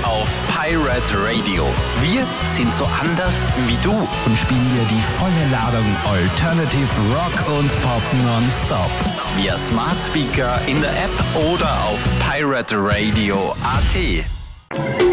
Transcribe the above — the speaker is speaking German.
auf Pirate Radio. Wir sind so anders wie du und spielen dir die volle Ladung Alternative Rock und Pop nonstop. Via Smart Speaker, in der App oder auf pirateradio.at.